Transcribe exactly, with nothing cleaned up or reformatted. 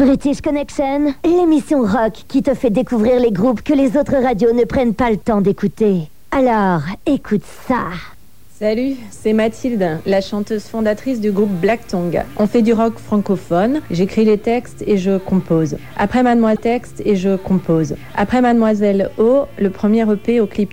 British Connection, l'émission rock qui te fait découvrir les groupes que les autres radios ne prennent pas le temps d'écouter. Alors, écoute ça. Salut, c'est Mathilde, la chanteuse fondatrice du groupe Black Tongue. On fait du rock francophone, j'écris les textes et je compose. Après Mademoiselle Texte et je compose. Après Mademoiselle O, le premier E P au clip